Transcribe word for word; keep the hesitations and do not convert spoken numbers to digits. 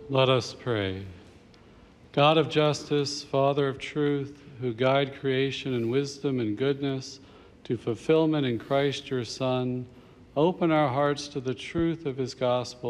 Let us pray. God of justice, Father of truth, who guide creation in wisdom and goodness to fulfillment in Christ your Son, open our hearts to the truth of his gospel